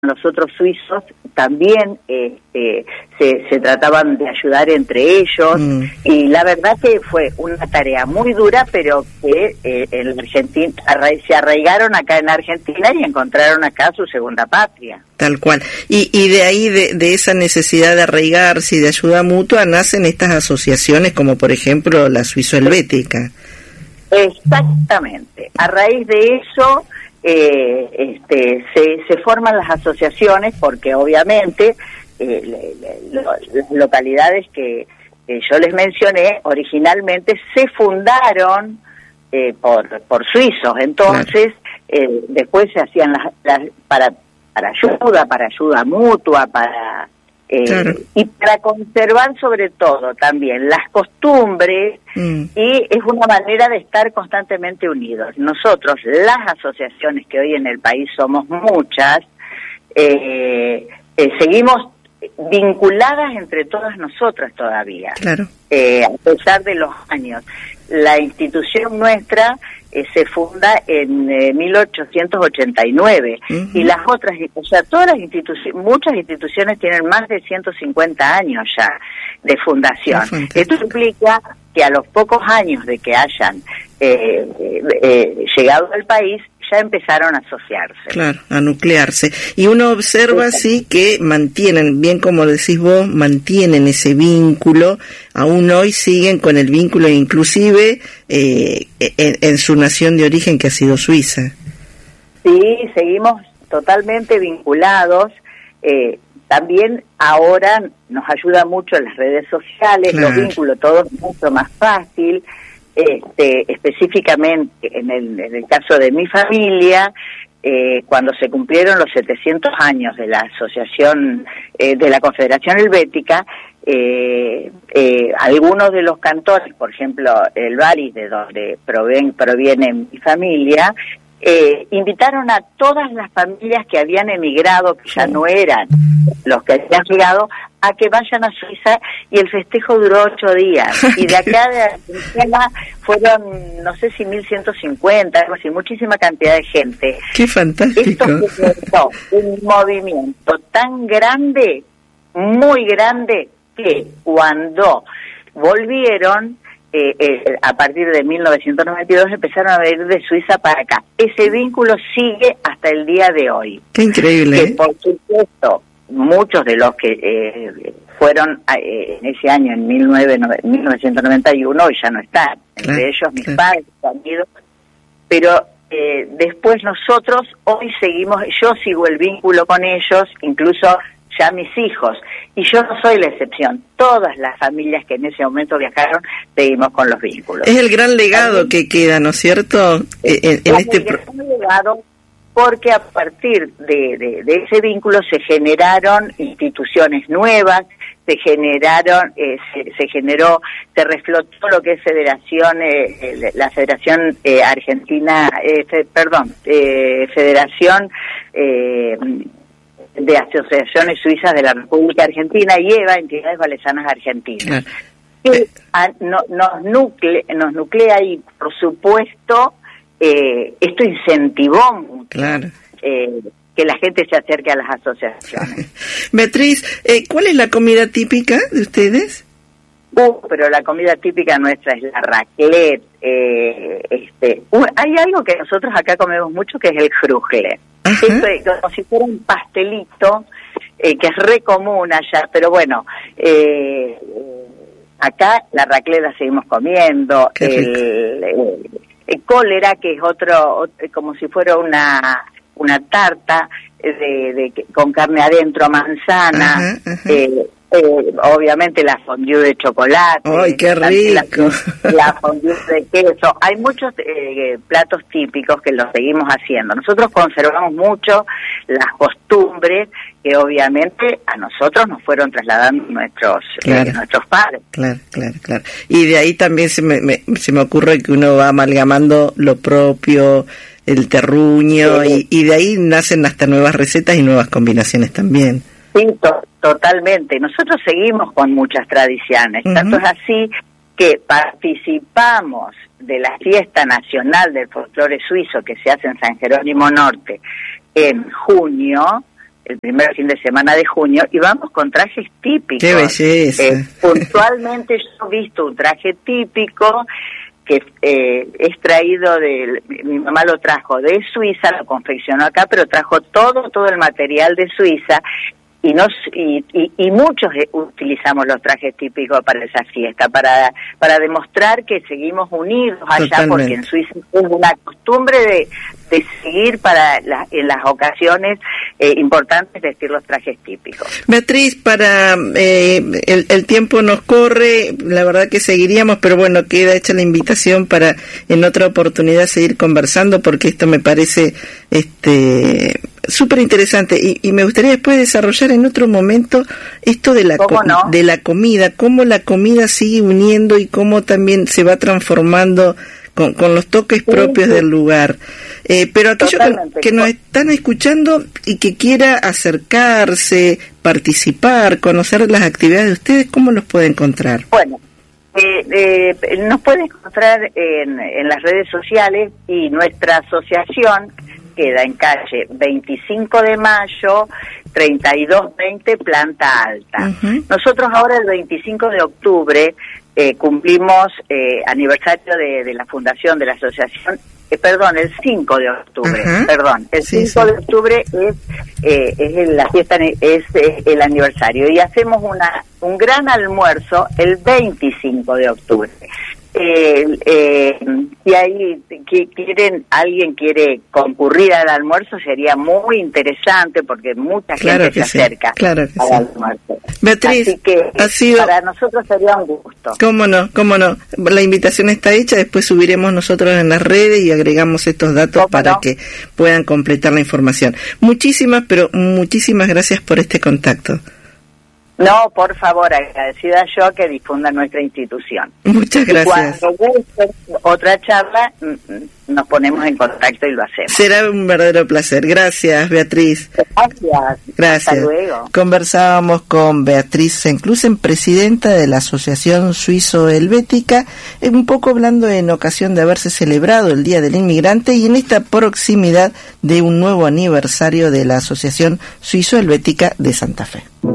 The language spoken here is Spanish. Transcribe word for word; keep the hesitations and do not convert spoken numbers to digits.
los otros suizos también este, se, se trataban de ayudar entre ellos, mm. y la verdad que fue una tarea muy dura, pero que eh, en Argentina se arraigaron acá en Argentina y encontraron acá su segunda patria. Tal cual. Y, y de ahí, de, de esa necesidad de arraigarse y de ayuda mutua, nacen estas asociaciones como por ejemplo la Suizo-Helvética. Exactamente. A raíz de eso eh, este, se, se forman las asociaciones porque obviamente eh, le, le, lo, las localidades que, que yo les mencioné originalmente se fundaron eh, por, por suizos. Entonces, claro. eh, después se hacían las, las para para ayuda, para ayuda mutua, para eh, claro. y para conservar sobre todo también las costumbres, mm. y es una manera de estar constantemente unidos. Nosotros, las asociaciones que hoy en el país somos muchas, eh, eh, seguimos vinculadas entre todas nosotras todavía, claro. eh, a pesar de los años. La institución nuestra eh, se funda en eh, mil ochocientos ochenta y nueve, uh-huh. y las otras, o sea, todas las instituciones, muchas instituciones tienen más de ciento cincuenta años ya de fundación. Esto implica que a los pocos años de que hayan eh, eh, eh, llegado al país, ya empezaron a asociarse. Claro, a nuclearse. Y uno observa, sí, que mantienen, bien como decís vos, mantienen ese vínculo, aún hoy siguen con el vínculo, inclusive eh, en, en su nación de origen, que ha sido Suiza. Sí, seguimos totalmente vinculados. Eh, también ahora nos ayuda mucho las redes sociales, claro. los vínculos, todo es mucho más fácil. Este, específicamente en el, en el caso de mi familia, eh, cuando se cumplieron los setecientos años de la asociación, eh, de la Confederación Helvética, eh, eh, algunos de los cantores, por ejemplo el Bari, de donde proviene, proviene mi familia, eh, invitaron a todas las familias que habían emigrado, que ya no eran los que habían llegado, a que vayan a Suiza, y el festejo duró ocho días. Y de acá de Argentina fueron, no sé si mil ciento cincuenta, algo así, muchísima cantidad de gente. ¡Qué fantástico! Esto generó un movimiento tan grande, muy grande, que cuando volvieron, eh, eh, a partir de mil novecientos noventa y dos, empezaron a venir de Suiza para acá. Ese vínculo sigue hasta el día de hoy. ¡Qué increíble! Que, por supuesto, muchos de los que eh, fueron eh, en ese año, en mil novecientos noventa y uno, ya no están. Entre claro, ellos mis claro. padres han ido, pero eh, después nosotros hoy seguimos, yo sigo el vínculo con ellos, incluso ya mis hijos, y yo no soy la excepción. Todas las familias que en ese momento viajaron seguimos con los vínculos. Es el gran legado también, que queda, ¿no es cierto? En, en este el gran legado, porque a partir de, de, de ese vínculo se generaron instituciones nuevas, se generaron, eh, se, se generó, se reflotó lo que es Federación, eh, la Federación eh, Argentina, eh, fe, perdón, eh, Federación eh, de Asociaciones Suizas de la República Argentina, y EVA, Entidades Valesanas Argentinas, que a, no, nos, nucle, nos nuclea, y por supuesto eh, esto incentivó mucho claro. eh, que la gente se acerque a las asociaciones. Beatriz, eh, ¿cuál es la comida típica de ustedes? Uh, pero la comida típica nuestra es la raclette. Eh, este, uh, hay algo que nosotros acá comemos mucho, que es el frügle. Esto es como si fuera un pastelito, eh, que es re común allá, pero bueno, eh, acá la raclette la seguimos comiendo. El, el, el cólera, que es otro, como si fuera una una tarta de, de con carne adentro, manzana, ajá, ajá. Eh, eh, obviamente la fondue de chocolate. ¡Ay, qué rico! La, la fondue de queso. Hay muchos eh, platos típicos que los seguimos haciendo. Nosotros conservamos mucho las costumbres que obviamente a nosotros nos fueron trasladando nuestros claro. eh, nuestros padres. Claro, claro, claro. Y de ahí también se me, me, se me ocurre que uno va amalgamando lo propio, el terruño, sí. y, y de ahí nacen hasta nuevas recetas y nuevas combinaciones también. Sí, to- totalmente. Nosotros seguimos con muchas tradiciones. Uh-huh. Tanto es así que participamos de la fiesta nacional del folclore suizo que se hace en San Jerónimo Norte en junio, el primer fin de semana de junio, y vamos con trajes típicos. ¡Qué belleza! Eh, puntualmente yo he visto un traje típico que eh, es traído de, mi mamá lo trajo de Suiza, lo confeccionó acá, pero trajo todo, todo el material de Suiza, y nos y, y, y muchos utilizamos los trajes típicos para esa fiesta, para para demostrar que seguimos unidos allá. Totalmente. Porque en Suiza es una costumbre de, de seguir para la, en las ocasiones eh, importantes vestir los trajes típicos. Beatriz, para eh, el, el tiempo nos corre, la verdad que seguiríamos, pero bueno, queda hecha la invitación para en otra oportunidad seguir conversando, porque esto me parece este súper interesante, y, y me gustaría después desarrollar en otro momento esto de la co- no? de la comida, cómo la comida sigue uniendo y cómo también se va transformando con, con los toques sí, propios sí. del lugar. Eh, pero aquellos que, que nos están escuchando y que quiera acercarse, participar, conocer las actividades de ustedes, ¿cómo los puede encontrar? Bueno, eh, eh, nos puede encontrar en, en las redes sociales, y nuestra asociación queda en calle veinticinco de mayo, treinta y dos veinte, planta alta. Uh-huh. Nosotros ahora el veinticinco de octubre eh, cumplimos eh, aniversario de, de la fundación de la asociación, eh, perdón, el cinco de octubre, uh-huh. perdón, el sí, cinco sí. de octubre es eh, es la fiesta, es, es el aniversario, y hacemos una un gran almuerzo el veinticinco de octubre. Eh, eh, si hay que quieren alguien quiere concurrir al almuerzo, sería muy interesante, porque mucha claro gente se sí, acerca claro que al sí. almuerzo. Beatriz, así que ha sido... para nosotros sería un gusto. Cómo no, cómo no. La invitación está hecha, después subiremos nosotros en las redes y agregamos estos datos para no? que puedan completar la información. Muchísimas, pero muchísimas gracias por este contacto. No, por favor, agradecida yo que difundan nuestra institución. Muchas gracias. Y cuando guste otra charla, nos ponemos en contacto y lo hacemos. Será un verdadero placer. Gracias, Beatriz. Gracias. Gracias. Hasta luego. Conversábamos con Beatriz Senclusen, presidenta de la Asociación Suizo-Helvética, un poco hablando en ocasión de haberse celebrado el Día del Inmigrante y en esta proximidad de un nuevo aniversario de la Asociación Suizo-Helvética de Santa Fe.